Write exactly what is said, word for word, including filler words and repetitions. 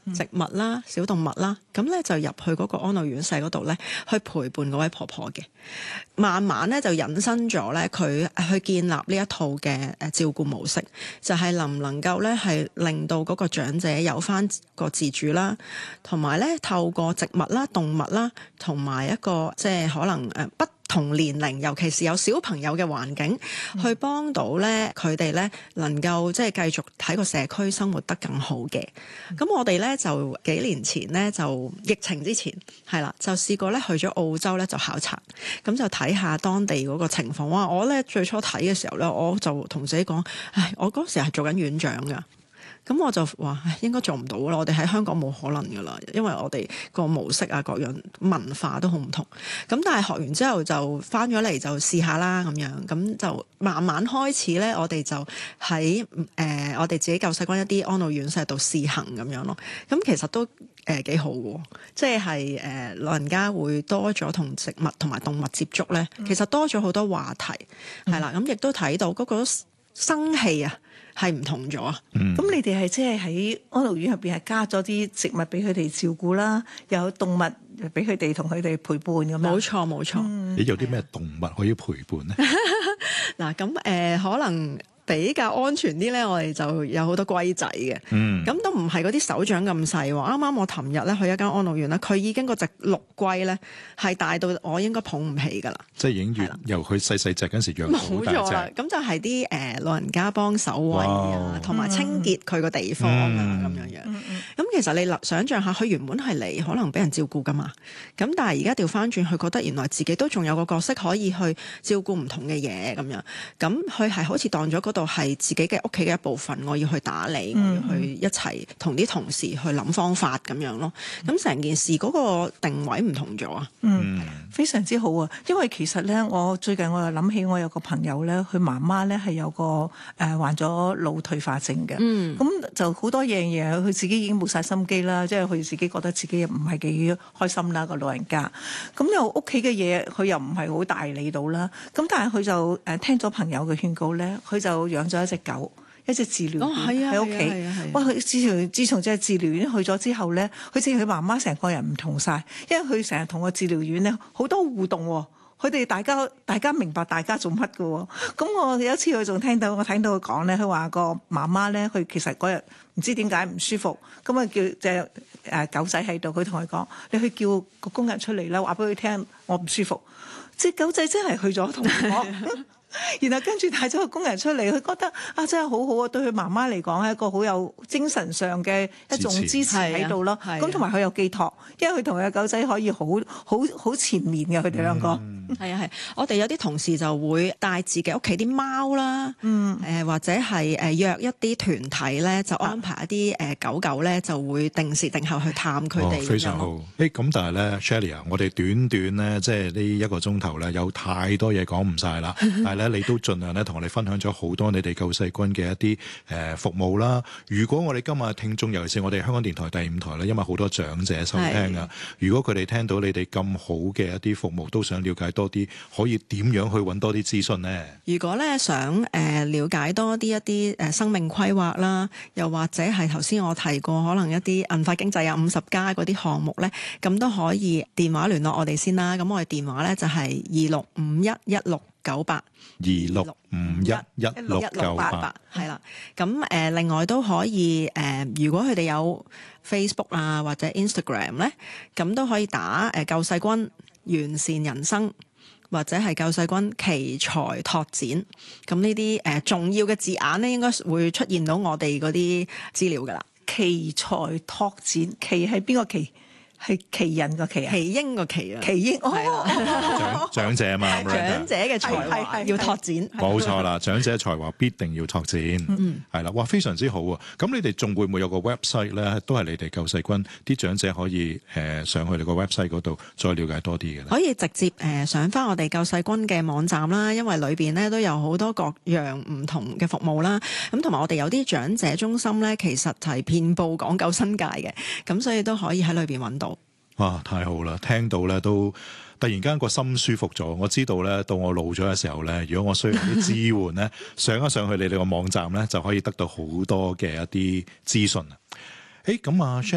植物啦、小動物啦，咁咧就入去嗰個安老院舍嗰度咧，去陪伴嗰位婆婆嘅。慢慢咧就引申咗咧，佢去建立呢一套嘅誒照顧模式，就係、是、能唔能夠咧係令到嗰個長者有翻個自主啦，同埋咧透過植物啦、動物啦，同埋一個即係可能誒不同年齡，尤其是有小朋友嘅環境，嗯、去幫到咧佢哋咧能夠即係繼續喺個社區生活得更好嘅。咁、嗯、我哋咧就幾年前咧就疫情之前係啦，就試過咧去咗澳洲咧就考察，咁就睇下當地嗰個情況。哇！我咧最初睇嘅時候咧，我就同自己講：唉，我嗰時係做緊院長㗎。咁我就話應該做唔到啦，我哋喺香港冇可能噶啦，因為我哋個模式啊各樣文化都好唔同。咁但係學完之後就翻咗嚟就試下啦咁樣，咁就慢慢開始咧，我哋就喺誒、呃、我哋自己救世軍一啲安老院舍度試行咁樣咯。咁其實都誒幾、呃、好嘅，即係誒、呃、老人家會多咗同植物同埋動物接觸咧，其實多咗好多話題係啦。咁亦、嗯、都睇到嗰個生氣啊，係唔同咗啊！咁、 嗯、 你哋係即係喺安老院入邊係加咗啲植物俾佢哋照顧啦，又有動物俾佢哋同佢哋陪伴咁樣。冇錯冇錯。 你有啲咩動物可以陪伴咧？ 嗱咁誒，可能比較安全啲咧，我哋就有好多龜仔嘅。嗯，咁都唔係嗰啲手掌咁細喎。啱啱我尋日咧去一間安老院咧，佢已經嗰隻陸龜咧係大到我應該捧唔起㗎啦。即係已經越由佢細細隻嗰陣時養到好大隻。冇錯啦，咁就係啲誒老人家幫手餵啊，同埋清潔佢個地方啊咁樣樣。咁其實你想像下，佢原本係嚟可能俾人照顧㗎嘛。咁但係而家調翻轉，佢覺得原來自己都仲有個角色可以去照顧唔同嘅嘢咁樣。咁佢係好似當咗嗰度係自己嘅屋企嘅一部分，我要去打理，嗯、我要去一齊同啲同事去諗方法咁樣咯。咁成、嗯、件事嗰個定位唔同咗啊。嗯，非常之好啊。因為其實咧，我最近我又諗起我有個朋友咧，佢媽媽咧係有個誒、呃、患咗腦退化症嘅。嗯，咁就好多樣嘢，佢自己已經冇晒心機啦，即係佢自己覺得自己唔係幾開心啦，個老人家。咁又屋企嘅嘢，佢又唔係好大理到啦。咁但係佢就誒聽咗朋友嘅勸告咧，佢就養咗一隻狗，一隻治療犬喺屋企。哇！佢自從自從隻治療院去咗之後咧，佢似佢媽媽成個人唔同晒，因為佢成日同個治療院咧好多互動喎。佢哋大家大家明白大家做乜嘅喎。咁我有一次佢仲聽到我聽到佢講咧，佢話個媽媽咧，佢其實嗰日唔知點解唔舒服，咁啊叫隻誒狗仔喺度，佢同佢講：你去叫個工人出嚟啦，話俾佢聽我唔舒服。隻狗仔真係去咗同我。然後跟住帶咗個工人出嚟，佢覺得啊真係好好啊，對佢媽媽嚟講係一個好有精神上嘅一種支持喺度咯。咁同埋佢有寄託，因為佢同佢嘅狗仔可以好好好纏綿嘅，佢哋兩個。係啊係，我哋有啲同事就會帶自己屋企啲貓啦，誒、嗯呃、或者係誒約一啲團體咧，就安排一啲誒狗狗咧，就會定時定候去探佢哋。哦，非常好。誒咁但係咧 Shelley 啊，我哋短短咧即係呢一個鐘頭咧，有太多嘢講唔晒啦。但係咧，你都盡量咧同我哋分享咗好多你哋救世軍嘅一啲誒服務啦。如果我哋今日聽眾，尤其是我哋香港電台第五台咧，因為好多長者收聽啊，如果佢哋聽到你哋咁好嘅一啲服務，都想了解多啲，可以點樣去揾多啲資訊呢？如果咧想誒、呃、了解多啲一啲誒生命規劃啦，又或者係頭先我提過可能一啲銀髮經濟啊、五十加嗰啲項目咧，咁都可以電話聯絡我哋先啦。咁我哋電話咧就係二六五一一六九八，二六五一一六九八，係啦。咁誒、呃，另外都可以誒、呃，如果佢哋有 Facebook 啊或者 Instagram 咧，咁都可以打誒、呃、救世軍完善人生，或者係救世軍奇才拓展。咁呢啲誒重要嘅字眼咧，應該會出現到我哋嗰啲資料噶啦。奇才拓展，奇係邊個奇？係奇人個奇啊，奇英個奇啊，奇英哦，長者啊嘛，長者嘅才華要拓展，冇錯啦，長者嘅才華必定要拓展，嗯，係啦，哇，非常之好啊！咁你哋仲會唔會有個 website 咧？都係你哋救世軍啲長者可以誒上去你個 website 嗰度再了解多啲嘅咧？可以直接誒上翻我哋救世軍嘅網站啦，因為裏邊咧都有好多各樣唔同嘅服務啦。咁同埋我哋有啲長者中心咧，其實係遍佈港九新界嘅，咁所以都可以喺裏邊揾到。哇！太好啦，聽到咧都突然間個心舒服咗。我知道咧，到我老咗嘅時候咧，如果我需要啲支援咧，上一上去你哋個網站咧，就可以得到好多嘅一啲資訊啊。誒咁啊